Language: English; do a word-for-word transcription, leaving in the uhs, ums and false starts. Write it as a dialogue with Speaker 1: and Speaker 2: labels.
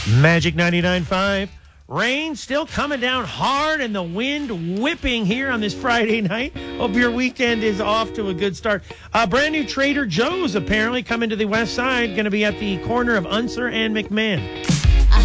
Speaker 1: Magic ninety-nine point five. Rain still coming down hard and the wind whipping here on this Friday night. Hope your weekend is off to a good start. A brand new Trader Joe's apparently coming to the west side. Going to be at the corner of Unser and McMahon.